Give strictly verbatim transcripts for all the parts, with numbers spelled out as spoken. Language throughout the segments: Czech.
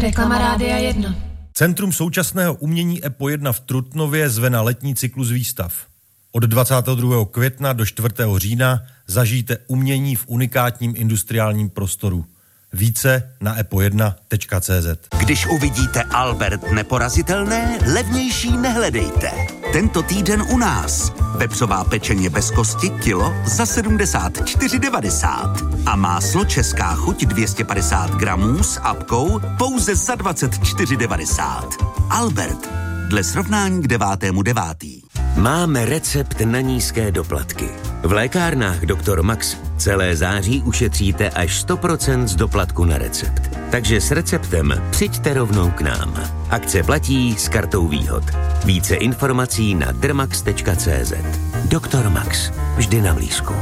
Reklama Rádia jedna. Centrum současného umění EPO jedna v Trutnově zve na letní cyklus výstav. Od dvacátého druhého května do čtvrtého října zažijte umění v unikátním industriálním prostoru. Více na epo jedna tečka cé zet. Když uvidíte Albert neporazitelné, levnější nehledejte. Tento týden u nás. Vepřová pečeně bez kosti kilo za sedmdesát čtyři devadesát. A máslo Česká chuť dvě stě padesát gramů s apkou pouze za dvacet čtyři devadesát. Albert. Dle srovnání k devátému devátý. Máme recept na nízké doplatky. V lékárnách doktor Max celé září ušetříte až sto procent z doplatku na recept. Takže s receptem přijďte rovnou k nám. Akce platí s kartou výhod. Více informací na dermax tečka cé zet. doktor Max. Vždy na blízku.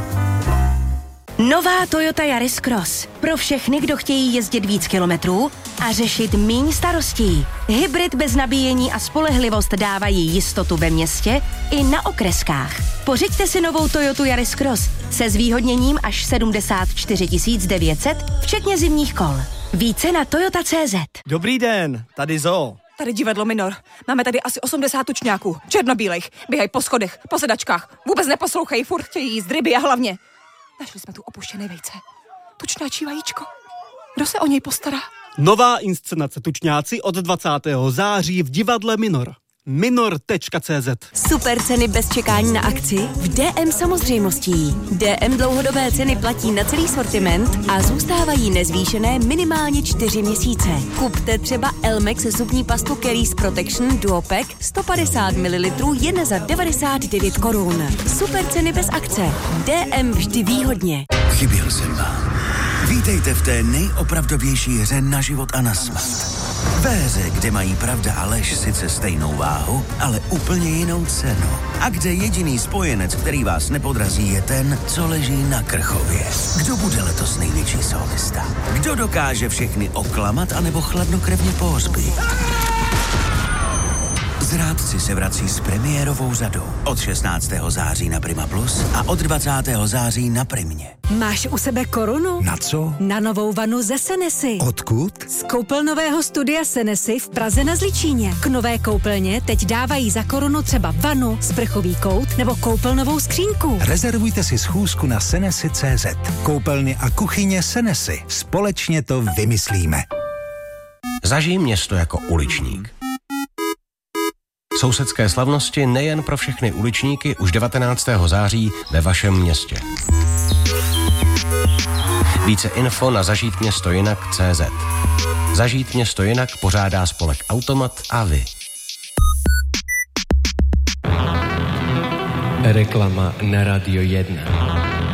Nová Toyota Yaris Cross. Pro všechny, kdo chtějí jezdit víc kilometrů a řešit míň starostí. Hybrid bez nabíjení a spolehlivost dávají jistotu ve městě i na okreskách. Pořiďte si novou Toyotu Yaris Cross se zvýhodněním až sedmdesát čtyři tisíc devět set, včetně zimních kol. Více na toyota tečka cé zet. Dobrý den, tady Zoo. Tady divadlo Minor. Máme tady asi osmdesát tučňáků, černobílejch, běhají po schodech, po sedačkách, vůbec neposlouchají, furt chtějí jíst ryby a hlavně našli jsme tu opuštěné vejce. Tučňáčí vajíčko. Kdo se o něj postará? Nová inscenace Tučňáci od dvacátého září v divadle Minor. minor tečka cé zet. Super ceny bez čekání na akci v D M samozřejmostí. D M dlouhodobé ceny platí na celý sortiment a zůstávají nezvýšené minimálně čtyři měsíce. Kupte třeba Elmex zubní pastu Caries Protection Duopack sto padesát mililitrů jen za devadesát devět korun. Super ceny bez akce. D M vždy výhodně. Chyběl jsem vám. Vítejte v té nejopravdovější hře na život a na smrt. Ve hře, kde mají pravda a lež sice stejnou váhu, ale úplně jinou cenu. A kde jediný spojenec, který vás nepodrazí, je ten, co leží na krchově. Kdo bude letos největší solista? Kdo dokáže všechny oklamat anebo chladnokrevně pohřbít? Zrádci se vrací s premiérovou řadou. Od šestnáctého září na Prima Plus a od dvacátého září na Primě. Máš u sebe korunu? Na co? Na novou vanu ze Senesy. Odkud? Z koupelnového studia Senesy v Praze na Zličíně. K nové koupelně teď dávají za korunu třeba vanu, sprchový kout nebo koupelnovou skřínku. Rezervujte si schůzku na senesy tečka cé zet. Koupelny a kuchyně Senesy. Společně to vymyslíme. Zažij město jako uličník. Sousedské slavnosti nejen pro všechny uličníky už devatenáctého září ve vašem městě. Více info na zažít město jinak tečka cé zet. Zažít město jinak pořádá spolek Automat a vy. Reklama na Rádio jedna.